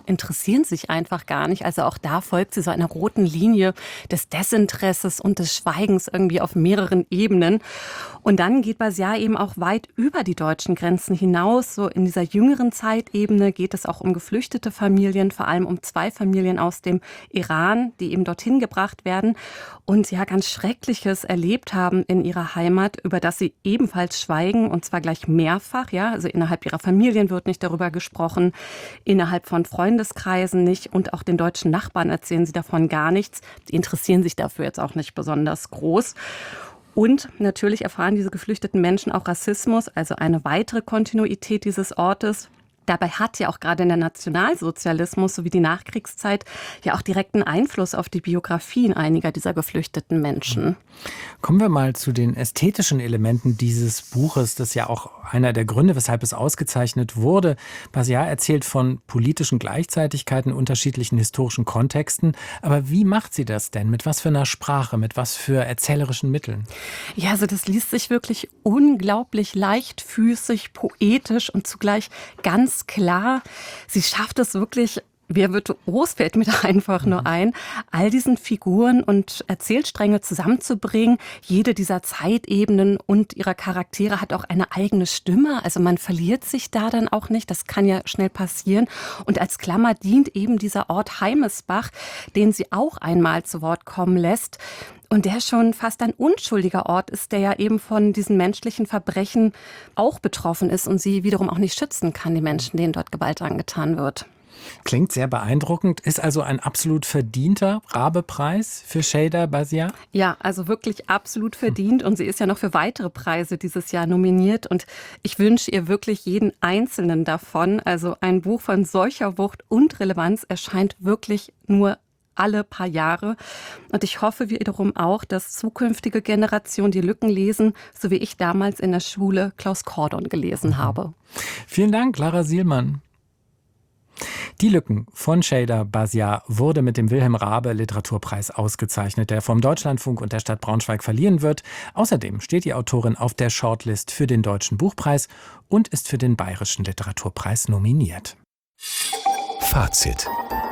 interessieren sich einfach gar nicht. Also auch da folgt sie so einer roten Linie des Desinteresses und des Schweigens irgendwie auf mehreren Ebenen. Und dann geht Basiar eben auch weit über die deutschen Grenzen hinaus. So in dieser jüngeren Zeitebene geht es auch um geflüchtete Familien, vor allem um 2 Familien aus dem Iran, die eben dorthin gebracht werden und ja ganz Schreckliches erlebt haben in ihrer Heimat, über das sie ebenfalls schweigen, und zwar gleich mehrfach. Ja, also innerhalb ihrer Familien wird nicht darüber gesprochen, innerhalb von Freundeskreisen nicht, und auch den deutschen Nachbarn erzählen sie davon gar nichts. Die interessieren sich dafür jetzt auch nicht besonders groß. Und natürlich erfahren diese geflüchteten Menschen auch Rassismus, also eine weitere Kontinuität dieses Ortes. Dabei hat ja auch gerade der Nationalsozialismus sowie die Nachkriegszeit ja auch direkten Einfluss auf die Biografien einiger dieser geflüchteten Menschen. Kommen wir mal zu den ästhetischen Elementen dieses Buches. Das ist ja auch einer der Gründe, weshalb es ausgezeichnet wurde. Basiar erzählt von politischen Gleichzeitigkeiten, unterschiedlichen historischen Kontexten. Aber wie macht sie das denn? Mit was für einer Sprache, mit was für erzählerischen Mitteln? Ja, also das liest sich wirklich unglaublich leichtfüßig, poetisch und zugleich ganz klar. Sie schafft es wirklich, wie virtuos fällt mir da einfach nur ein, all diesen Figuren und Erzählstränge zusammenzubringen. Jede dieser Zeitebenen und ihrer Charaktere hat auch eine eigene Stimme. Also man verliert sich da dann auch nicht. Das kann ja schnell passieren. Und als Klammer dient eben dieser Ort Heimesbach, den sie auch einmal zu Wort kommen lässt. Und der schon fast ein unschuldiger Ort ist, der ja eben von diesen menschlichen Verbrechen auch betroffen ist und sie wiederum auch nicht schützen kann, die Menschen, denen dort Gewalt angetan wird. Klingt sehr beeindruckend. Ist also ein absolut verdienter Rabe-Preis für Şeyda Basiar? Ja, also wirklich absolut verdient. Und sie ist ja noch für weitere Preise dieses Jahr nominiert. Und ich wünsche ihr wirklich jeden einzelnen davon. Also ein Buch von solcher Wucht und Relevanz erscheint wirklich nur alle paar Jahre. Und ich hoffe wiederum auch, dass zukünftige Generationen die Lücken lesen, so wie ich damals in der Schule Klaus Kordon gelesen habe. Vielen Dank, Lara Sielmann. Die Lücken von Şeyda Basiar wurde mit dem Wilhelm Raabe Literaturpreis ausgezeichnet, der vom Deutschlandfunk und der Stadt Braunschweig verliehen wird. Außerdem steht die Autorin auf der Shortlist für den Deutschen Buchpreis und ist für den Bayerischen Literaturpreis nominiert. Fazit.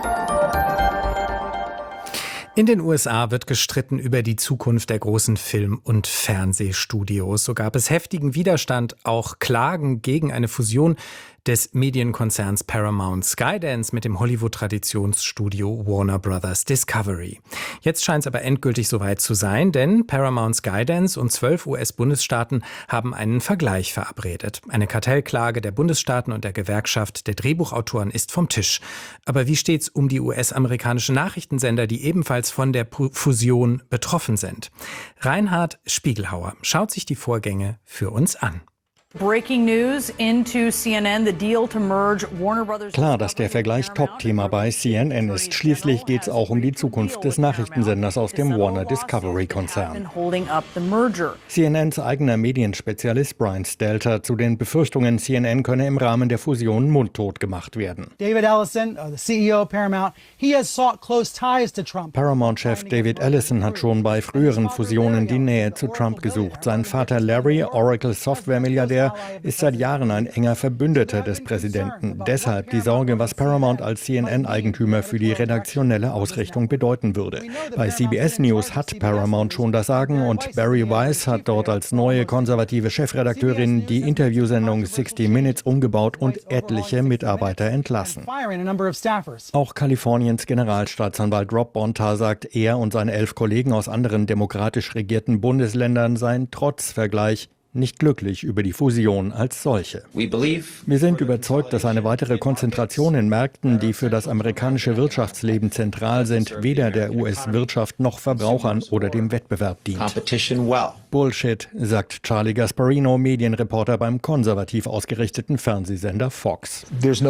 In den USA wird gestritten über die Zukunft der großen Film- und Fernsehstudios. So gab es heftigen Widerstand, auch Klagen gegen eine Fusion des Medienkonzerns Paramount Skydance mit dem Hollywood-Traditionsstudio Warner Brothers Discovery. Jetzt scheint es aber endgültig soweit zu sein, denn Paramount Skydance und 12 US-Bundesstaaten haben einen Vergleich verabredet. Eine Kartellklage der Bundesstaaten und der Gewerkschaft der Drehbuchautoren ist vom Tisch. Aber wie steht's um die US-amerikanischen Nachrichtensender, die ebenfalls von der Fusion betroffen sind? Reinhard Spiegelhauer schaut sich die Vorgänge für uns an. Breaking news into CNN, the deal to merge Warner Brothers. Klar, dass der Vergleich Top-Thema bei CNN ist. Schließlich geht es auch um die Zukunft des Nachrichtensenders aus dem Warner Discovery-Konzern. CNNs eigener Medienspezialist Brian Stelter zu den Befürchtungen, CNN könne im Rahmen der Fusion mundtot gemacht werden. David Ellison, the CEO of Paramount, he has sought close ties to Trump. Paramount-Chef David Ellison hat schon bei früheren Fusionen die Nähe zu Trump gesucht. Sein Vater Larry, Oracle-Software-Milliardär, ist seit Jahren ein enger Verbündeter des Präsidenten. Deshalb die Sorge, was Paramount als CNN-Eigentümer für die redaktionelle Ausrichtung bedeuten würde. Bei CBS News hat Paramount schon das Sagen und Barry Weiss hat dort als neue konservative Chefredakteurin die Interviewsendung 60 Minutes umgebaut und etliche Mitarbeiter entlassen. Auch Kaliforniens Generalstaatsanwalt Rob Bonta sagt, er und seine 11 Kollegen aus anderen demokratisch regierten Bundesländern seien trotz Vergleich nicht glücklich über die Fusion als solche. Wir sind überzeugt, dass eine weitere Konzentration in Märkten, die für das amerikanische Wirtschaftsleben zentral sind, weder der US-Wirtschaft noch Verbrauchern oder dem Wettbewerb dient. Bullshit, sagt Charlie Gasparino, Medienreporter beim konservativ ausgerichteten Fernsehsender Fox.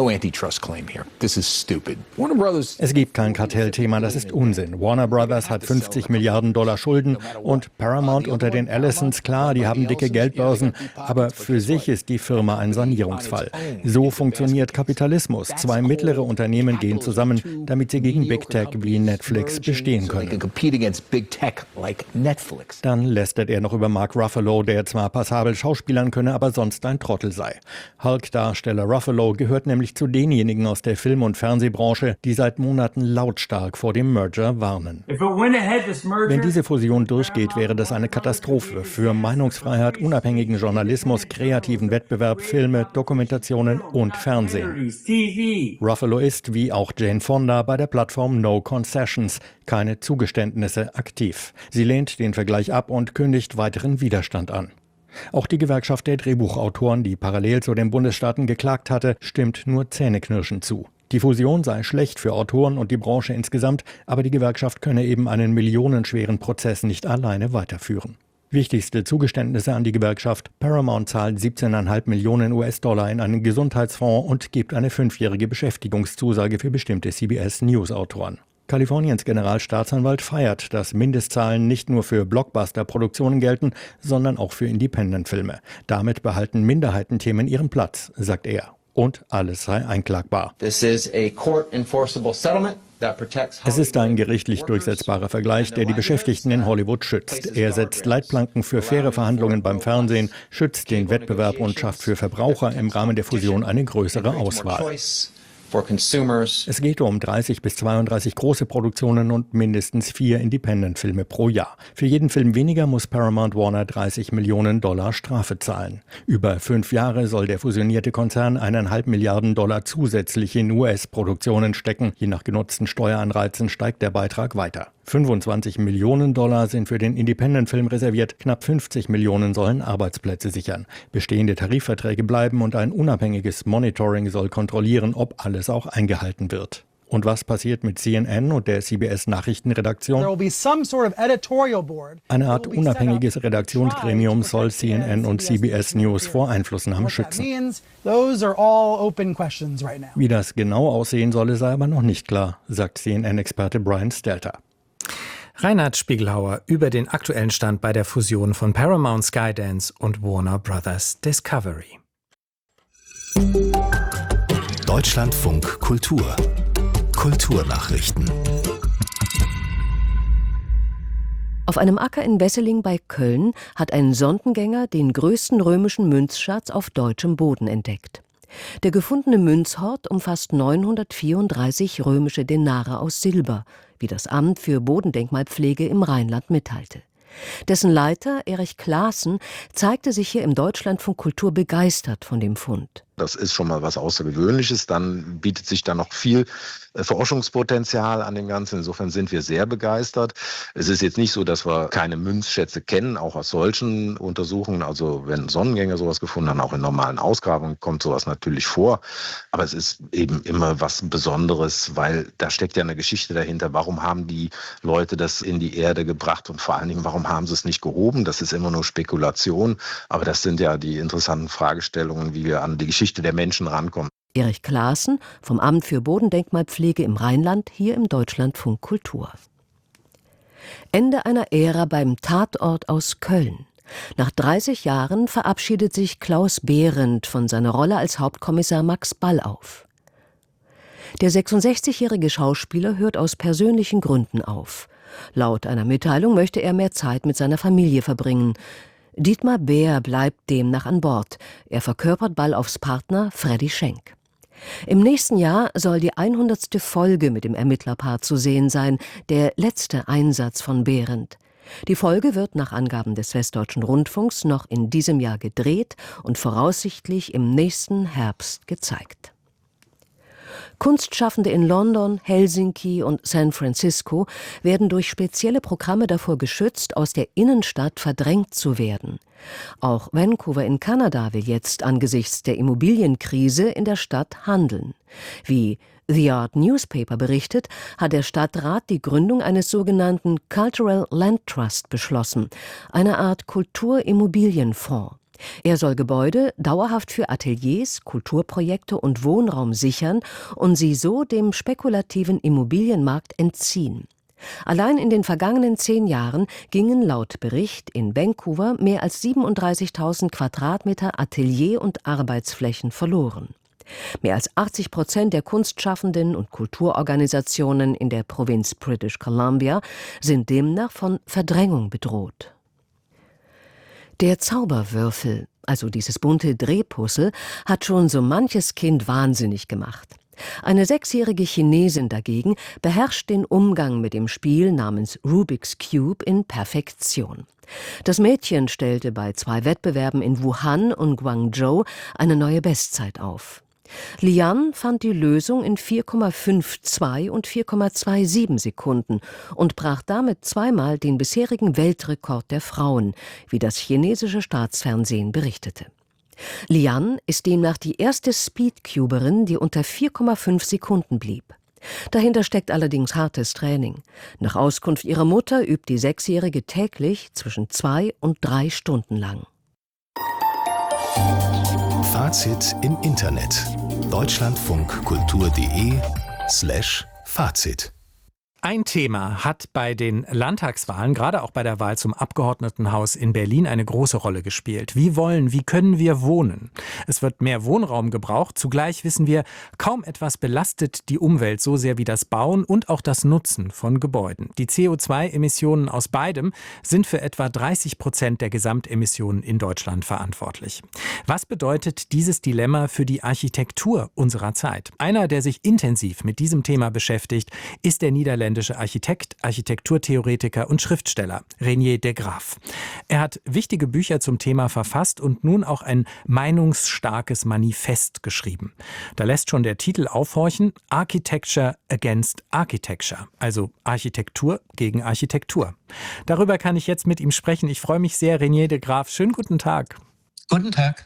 Es gibt kein Kartellthema, das ist Unsinn. Warner Brothers hat 50 Milliarden Dollar Schulden und Paramount unter den Allisons, klar, die haben dicke Geldbörsen, aber für sich ist die Firma ein Sanierungsfall. So funktioniert Kapitalismus. 2 mittlere Unternehmen gehen zusammen, damit sie gegen Big Tech wie Netflix bestehen können. Dann lästert er noch noch über Mark Ruffalo, der zwar passabel schauspielern könne, aber sonst ein Trottel sei. Hulk-Darsteller Ruffalo gehört nämlich zu denjenigen aus der Film- und Fernsehbranche, die seit Monaten lautstark vor dem Merger warnen. Wenn diese Fusion durchgeht, wäre das eine Katastrophe für Meinungsfreiheit, unabhängigen Journalismus, kreativen Wettbewerb, Filme, Dokumentationen und Fernsehen. Ruffalo ist, wie auch Jane Fonda, bei der Plattform No Concessions, keine Zugeständnisse, aktiv. Sie lehnt den Vergleich ab und kündigt weiteren Widerstand an. Auch die Gewerkschaft der Drehbuchautoren, die parallel zu den Bundesstaaten geklagt hatte, stimmt nur zähneknirschend zu. Die Fusion sei schlecht für Autoren und die Branche insgesamt, aber die Gewerkschaft könne eben einen millionenschweren Prozess nicht alleine weiterführen. Wichtigste Zugeständnisse an die Gewerkschaft: Paramount zahlt 17,5 Millionen US-Dollar in einen Gesundheitsfonds und gibt eine 5-jährige Beschäftigungszusage für bestimmte CBS-News-Autoren. Kaliforniens Generalstaatsanwalt feiert, dass Mindestzahlen nicht nur für Blockbuster-Produktionen gelten, sondern auch für Independent-Filme. Damit behalten Minderheitenthemen ihren Platz, sagt er. Und alles sei einklagbar. Es ist ein gerichtlich durchsetzbarer Vergleich, der die Beschäftigten in Hollywood schützt. Er setzt Leitplanken für faire Verhandlungen beim Fernsehen, schützt den Wettbewerb und schafft für Verbraucher im Rahmen der Fusion eine größere Auswahl. Es geht um 30 bis 32 große Produktionen und mindestens 4 Independent-Filme pro Jahr. Für jeden Film weniger muss Paramount Warner 30 Millionen Dollar Strafe zahlen. Über 5 Jahre soll der fusionierte Konzern 1,5 Milliarden Dollar zusätzlich in US-Produktionen stecken. Je nach genutzten Steueranreizen steigt der Beitrag weiter. 25 Millionen Dollar sind für den Independent-Film reserviert, knapp 50 Millionen sollen Arbeitsplätze sichern. Bestehende Tarifverträge bleiben und ein unabhängiges Monitoring soll kontrollieren, ob alles auch eingehalten wird. Und was passiert mit CNN und der CBS-Nachrichtenredaktion? Eine Art unabhängiges Redaktionsgremium soll CNN und CBS News vor Einflussnahme schützen. Wie das genau aussehen solle, sei aber noch nicht klar, sagt CNN-Experte Brian Stelter. Reinhard Spiegelhauer über den aktuellen Stand bei der Fusion von Paramount Skydance und Warner Brothers Discovery. Deutschlandfunk Kultur. Kulturnachrichten. Auf einem Acker in Wesseling bei Köln hat ein Sondengänger den größten römischen Münzschatz auf deutschem Boden entdeckt. Der gefundene Münzhort umfasst 934 römische Denare aus Silber, wie das Amt für Bodendenkmalpflege im Rheinland mitteilte. Dessen Leiter, Erich Klaassen, zeigte sich hier im Deutschlandfunk Kultur begeistert von dem Fund. Das ist schon mal was Außergewöhnliches. Dann bietet sich da noch viel Forschungspotenzial an dem Ganzen. Insofern sind wir sehr begeistert. Es ist jetzt nicht so, dass wir keine Münzschätze kennen, auch aus solchen Untersuchungen. Also wenn Sonnengänger sowas gefunden haben, auch in normalen Ausgrabungen kommt sowas natürlich vor. Aber es ist eben immer was Besonderes, weil da steckt ja eine Geschichte dahinter. Warum haben die Leute das in die Erde gebracht und vor allen Dingen, warum haben sie es nicht gehoben? Das ist immer nur Spekulation. Aber das sind ja die interessanten Fragestellungen, wie wir an die Geschichte der Menschen rankommen. Erich Klaassen vom Amt für Bodendenkmalpflege im Rheinland, hier im Deutschlandfunk Kultur. Ende einer Ära beim Tatort aus Köln. Nach 30 Jahren verabschiedet sich Klaus Behrendt von seiner Rolle als Hauptkommissar Max Ball auf. Der 66-jährige Schauspieler hört aus persönlichen Gründen auf. Laut einer Mitteilung möchte er mehr Zeit mit seiner Familie verbringen. Dietmar Bär bleibt demnach an Bord. Er verkörpert Ballaufs Partner Freddy Schenk. Im nächsten Jahr soll die 100. Folge mit dem Ermittlerpaar zu sehen sein, der letzte Einsatz von Behrendt. Die Folge wird nach Angaben des Westdeutschen Rundfunks noch in diesem Jahr gedreht und voraussichtlich im nächsten Herbst gezeigt. Kunstschaffende in London, Helsinki und San Francisco werden durch spezielle Programme davor geschützt, aus der Innenstadt verdrängt zu werden. Auch Vancouver in Kanada will jetzt angesichts der Immobilienkrise in der Stadt handeln. Wie The Art Newspaper berichtet, hat der Stadtrat die Gründung eines sogenannten Cultural Land Trust beschlossen, eine Art Kulturimmobilienfonds. Er soll Gebäude dauerhaft für Ateliers, Kulturprojekte und Wohnraum sichern und sie so dem spekulativen Immobilienmarkt entziehen. Allein in den vergangenen 10 Jahren gingen laut Bericht in Vancouver mehr als 37.000 Quadratmeter Atelier- und Arbeitsflächen verloren. Mehr als 80% der Kunstschaffenden und Kulturorganisationen in der Provinz British Columbia sind demnach von Verdrängung bedroht. Der Zauberwürfel, also dieses bunte Drehpuzzle, hat schon so manches Kind wahnsinnig gemacht. Eine 6-jährige Chinesin dagegen beherrscht den Umgang mit dem Spiel namens Rubik's Cube in Perfektion. Das Mädchen stellte bei 2 Wettbewerben in Wuhan und Guangzhou eine neue Bestzeit auf. Lian fand die Lösung in 4,52 und 4,27 Sekunden und brach damit zweimal den bisherigen Weltrekord der Frauen, wie das chinesische Staatsfernsehen berichtete. Lian ist demnach die erste Speedcuberin, die unter 4,5 Sekunden blieb. Dahinter steckt allerdings hartes Training. Nach Auskunft ihrer Mutter übt die 6-Jährige täglich zwischen 2 und 3 Stunden lang. Fazit im Internet. deutschlandfunkkultur.de/Fazit. Ein Thema hat bei den Landtagswahlen, gerade auch bei der Wahl zum Abgeordnetenhaus in Berlin, eine große Rolle gespielt. Wie können wir wohnen? Es wird mehr Wohnraum gebraucht. Zugleich wissen wir, kaum etwas belastet die Umwelt so sehr wie das Bauen und auch das Nutzen von Gebäuden. Die CO2-Emissionen aus beidem sind für etwa 30% der Gesamtemissionen in Deutschland verantwortlich. Was bedeutet dieses Dilemma für die Architektur unserer Zeit? Einer, der sich intensiv mit diesem Thema beschäftigt, ist der niederländische Architekt, Architekturtheoretiker und Schriftsteller Reinier de Graaf. Er hat wichtige Bücher zum Thema verfasst und nun auch ein meinungsstarkes Manifest geschrieben. Da lässt schon der Titel aufhorchen: Architecture Against Architecture, also Architektur gegen Architektur. Darüber kann ich jetzt mit ihm sprechen. Ich freue mich sehr, Reinier de Graaf. Schönen guten Tag. Guten Tag.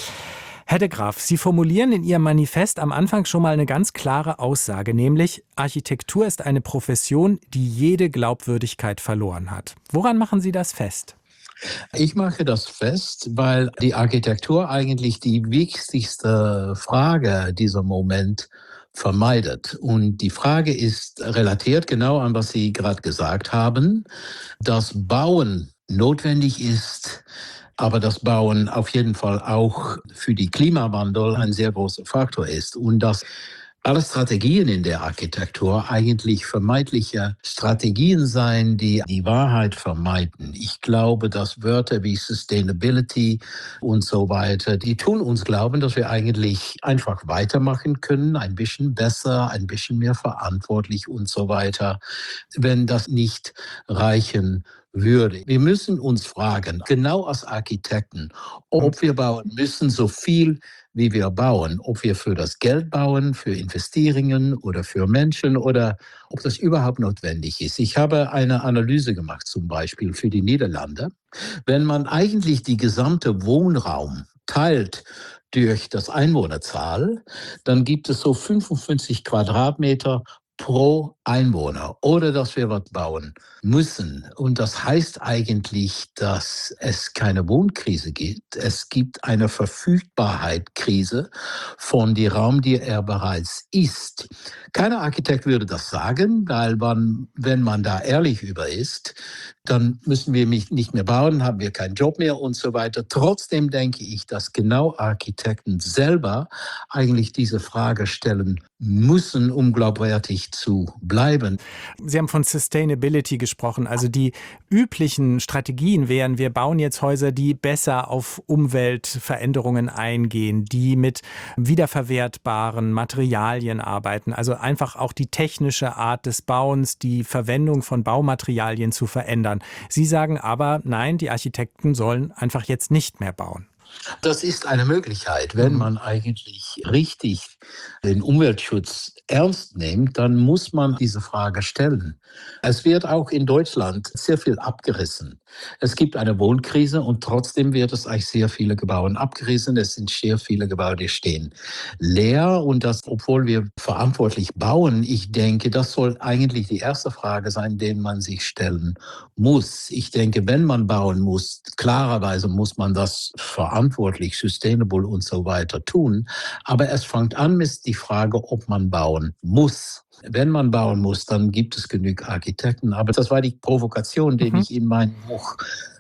Herr de Graaf, Sie formulieren in Ihrem Manifest am Anfang schon mal eine ganz klare Aussage, nämlich Architektur ist eine Profession, die jede Glaubwürdigkeit verloren hat. Woran machen Sie das fest? Ich mache das fest, weil die Architektur eigentlich die wichtigste Frage dieser Moment vermeidet. Und die Frage ist relatiert genau an, was Sie gerade gesagt haben, dass Bauen notwendig ist, aber das Bauen auf jeden Fall auch für die Klimawandel ein sehr großer Faktor ist und dass alle Strategien in der Architektur eigentlich vermeintliche Strategien sein, die die Wahrheit vermeiden. Ich glaube, dass Wörter wie Sustainability und so weiter, die tun uns glauben, dass wir eigentlich einfach weitermachen können, ein bisschen besser, ein bisschen mehr verantwortlich und so weiter, wenn das nicht reichen würde. Wir müssen uns fragen, genau als Architekten, ob wir bauen müssen so viel, wie wir bauen, ob wir für das Geld bauen, für Investierungen oder für Menschen oder ob das überhaupt notwendig ist. Ich habe eine Analyse gemacht, zum Beispiel für die Niederlande. Wenn man eigentlich die gesamte Wohnraum teilt durch das Einwohnerzahl, dann gibt es so 55 Quadratmeter pro Einwohner, oder dass wir was bauen müssen. Und das heißt eigentlich, dass es keine Wohnkrise gibt. Es gibt eine Verfügbarkeitskrise von dem Raum, der er bereits ist. Keiner Architekt würde das sagen, weil wenn man da ehrlich über ist, dann müssen wir nicht mehr bauen, haben wir keinen Job mehr und so weiter. Trotzdem denke ich, dass genau Architekten selber eigentlich diese Frage stellen müssen, um glaubwürdig zu bleiben. Sie haben von Sustainability gesprochen, also die üblichen Strategien wären, wir bauen jetzt Häuser, die besser auf Umweltveränderungen eingehen, die mit wiederverwertbaren Materialien arbeiten, also einfach auch die technische Art des Bauens, die Verwendung von Baumaterialien zu verändern. Sie sagen aber, nein, die Architekten sollen einfach jetzt nicht mehr bauen. Das ist eine Möglichkeit. Wenn man eigentlich richtig den Umweltschutz ernst nimmt, dann muss man diese Frage stellen. Es wird auch in Deutschland sehr viel abgerissen. Es gibt eine Wohnkrise und trotzdem wird es eigentlich sehr viele Gebäude abgerissen. Es sind sehr viele Gebäude, die stehen leer und das, obwohl wir verantwortlich bauen, ich denke, das soll eigentlich die erste Frage sein, die man sich stellen muss. Ich denke, wenn man bauen muss, klarerweise muss man das verantwortlich, sustainable und so weiter tun. Aber es fängt an mit die Frage, ob man bauen muss. Wenn man bauen muss, dann gibt es genug Architekten. Aber das war die Provokation, die ich in meinem Buch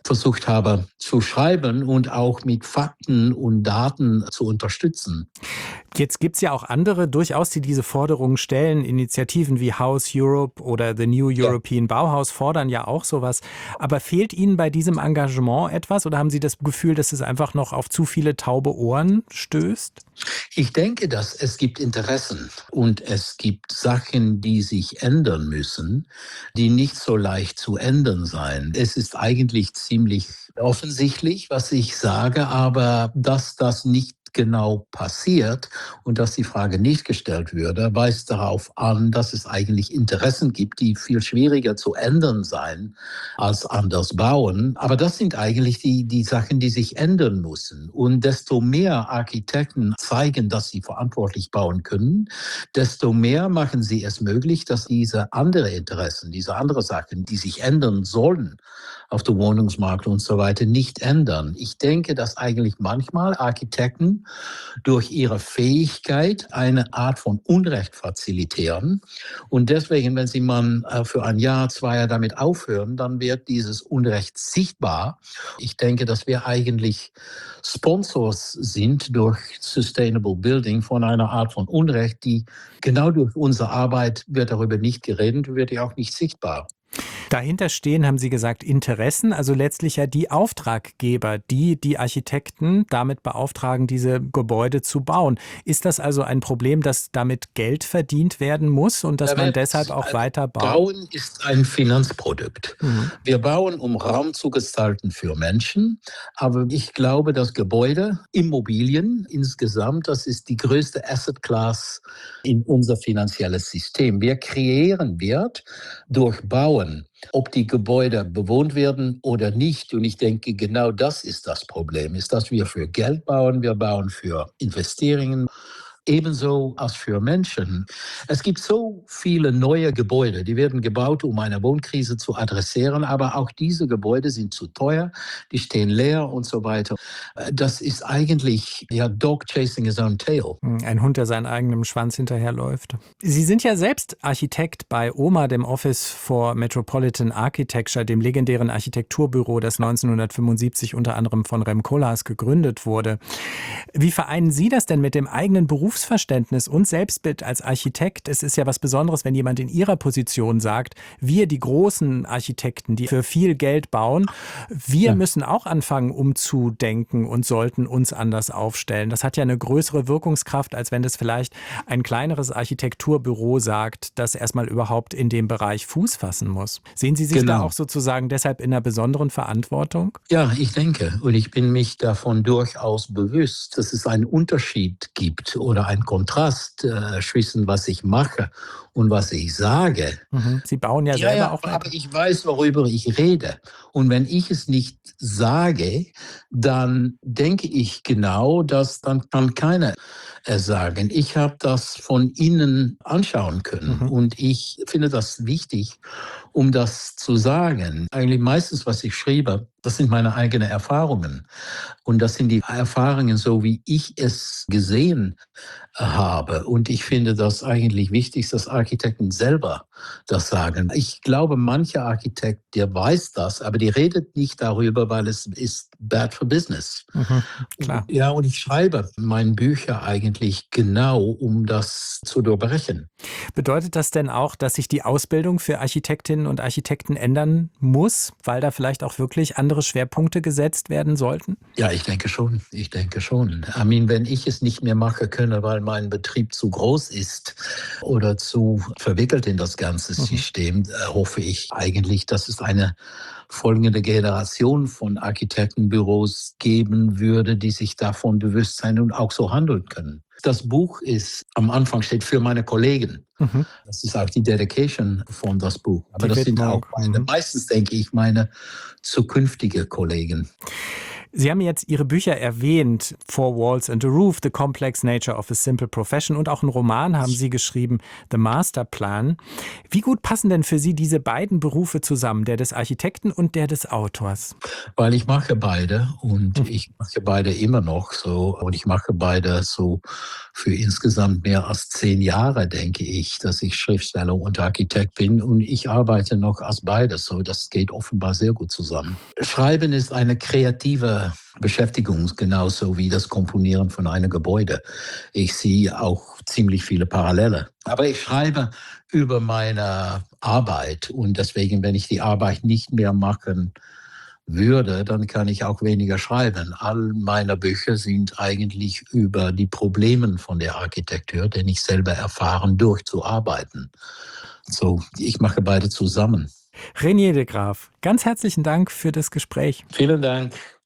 versucht habe zu schreiben und auch mit Fakten und Daten zu unterstützen. Jetzt gibt es ja auch andere durchaus, die diese Forderungen stellen. Initiativen wie House Europe oder The New European Bauhaus fordern ja auch sowas. Aber fehlt Ihnen bei diesem Engagement etwas oder haben Sie das Gefühl, dass es einfach noch auf zu viele taube Ohren stößt? Ich denke, dass es gibt Interessen und es gibt Sachen, die sich ändern müssen, die nicht so leicht zu ändern sein. Es ist eigentlich ziemlich offensichtlich, was ich sage, aber dass das nicht genau passiert und dass die Frage nicht gestellt würde, weist darauf an, dass es eigentlich Interessen gibt, die viel schwieriger zu ändern sein als anders bauen. Aber das sind eigentlich die Sachen, die sich ändern müssen. Und desto mehr Architekten zeigen, dass sie verantwortlich bauen können, desto mehr machen sie es möglich, dass diese andere Interessen, diese andere Sachen, die sich ändern sollen, auf dem Wohnungsmarkt und so weiter, nicht ändern. Ich denke, dass eigentlich manchmal Architekten durch ihre Fähigkeit eine Art von Unrecht facilitieren. Und deswegen, wenn sie mal für ein Jahr, 2 Jahre damit aufhören, dann wird dieses Unrecht sichtbar. Ich denke, dass wir eigentlich Sponsors sind durch Sustainable Building von einer Art von Unrecht, die genau durch unsere Arbeit wird darüber nicht geredet, wird ja auch nicht sichtbar. Dahinter stehen, haben Sie gesagt, Interessen, also letztlich ja die Auftraggeber, die Architekten damit beauftragen, diese Gebäude zu bauen. Ist das also ein Problem, dass damit Geld verdient werden muss und dass man deshalb auch weiter baut? Bauen ist ein Finanzprodukt. Wir bauen, um Raum zu gestalten für Menschen, aber ich glaube, dass Gebäude, Immobilien insgesamt, das ist die größte Asset Class in unser finanzielles System. Wir kreieren Wert durch Bauen. Ob die Gebäude bewohnt werden oder nicht. Und ich denke, genau das ist das Problem, ist, dass wir für Geld bauen, wir bauen für Investitionen, ebenso als für Menschen. Es gibt so viele neue Gebäude, die werden gebaut, um eine Wohnkrise zu adressieren, aber auch diese Gebäude sind zu teuer, die stehen leer und so weiter. Das ist eigentlich Dog chasing his own tail. Ein Hund, der seinen eigenen Schwanz hinterherläuft. Sie sind ja selbst Architekt bei OMA, dem Office for Metropolitan Architecture, dem legendären Architekturbüro, das 1975 unter anderem von Rem Koolhaas gegründet wurde. Wie vereinen Sie das denn mit dem eigenen Berufsverständnis und Selbstbild als Architekt? Es ist ja was Besonderes, wenn jemand in Ihrer Position sagt, wir, die großen Architekten, die für viel Geld bauen, wir müssen auch anfangen, umzudenken und sollten uns anders aufstellen. Das hat ja eine größere Wirkungskraft, als wenn das vielleicht ein kleineres Architekturbüro sagt, das erstmal überhaupt in dem Bereich Fuß fassen muss. Sehen Sie sich da auch sozusagen deshalb in einer besonderen Verantwortung? Ja, ich denke, und ich bin mich davon durchaus bewusst, dass es einen Unterschied gibt oder einen Kontrast zwischen was ich mache und was ich sage. Sie bauen ja selber auch. Aber ich weiß, worüber ich rede. Und wenn ich es nicht sage, dann denke ich genau, dass dann kann keiner es sagen. Ich habe das von innen anschauen können und ich finde das wichtig, um das zu sagen. Eigentlich meistens, was ich schreibe, das sind meine eigenen Erfahrungen. Und das sind die Erfahrungen, so wie ich es gesehen habe. Und ich finde das eigentlich wichtig, dass Architekten selber das sagen. Ich glaube, mancher Architekt, der weiß das, aber die redet nicht darüber, weil es ist bad for business. Klar. Ja, und ich schreibe meine Bücher eigentlich genau, um das zu durchbrechen. Bedeutet das denn auch, dass sich die Ausbildung für Architektinnen und Architekten ändern muss, weil da vielleicht auch wirklich andere Schwerpunkte gesetzt werden sollten? Ja, ich denke schon. Wenn ich es nicht mehr machen könne, weil mein Betrieb zu groß ist oder zu verwickelt in das ganze System, hoffe ich eigentlich, dass es eine folgende Generation von Architektenbüros geben würde, die sich davon bewusst sein und auch so handeln können. Das Buch ist, am Anfang steht für meine Kollegen. Das ist auch die Dedication von das Buch. Aber das sind auch meistens denke ich, meine zukünftige Kollegen. Sie haben jetzt Ihre Bücher erwähnt, Four Walls and a Roof, The Complex Nature of a Simple Profession, und auch einen Roman haben Sie geschrieben, The Master Plan. Wie gut passen denn für Sie diese beiden Berufe zusammen, der des Architekten und der des Autors? Weil ich mache beide und ich mache beide immer noch so und ich mache beide so für insgesamt mehr als 10 Jahre, denke ich, dass ich Schriftsteller und Architekt bin und ich arbeite noch als beides, so das geht offenbar sehr gut zusammen. Schreiben ist eine kreative Beschäftigung, genauso wie das Komponieren von einem Gebäude. Ich sehe auch ziemlich viele Parallele. Aber ich schreibe über meine Arbeit und deswegen, wenn ich die Arbeit nicht mehr machen würde, dann kann ich auch weniger schreiben. All meine Bücher sind eigentlich über die Probleme von der Architektur, den ich selber erfahren, durchzuarbeiten. So, ich mache beide zusammen. Reinier de Graaf, ganz herzlichen Dank für das Gespräch. Vielen Dank.